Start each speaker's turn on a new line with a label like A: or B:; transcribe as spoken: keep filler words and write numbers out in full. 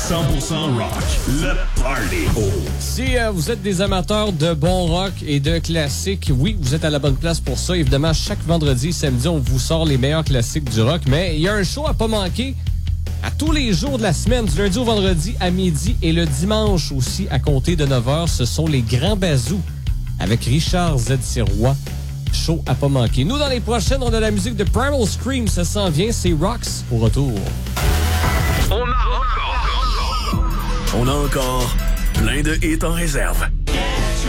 A: cent pour cent rock, le party. Oh.
B: Si euh, vous êtes des amateurs de bon rock et de classiques, oui, vous êtes à la bonne place pour ça. Évidemment, chaque vendredi et samedi, on vous sort les meilleurs classiques du rock. Mais il y a un show à pas manquer à tous les jours de la semaine, du lundi au vendredi à midi et le dimanche aussi à compter de neuf heures. Ce sont les Grands Bazous avec Richard Z. Sirois. Show à pas manquer. Nous, dans les prochaines, on a la musique de Primal Scream. Ça s'en vient, c'est Rocks au retour.
A: On a encore... On a encore plein de hits en réserve.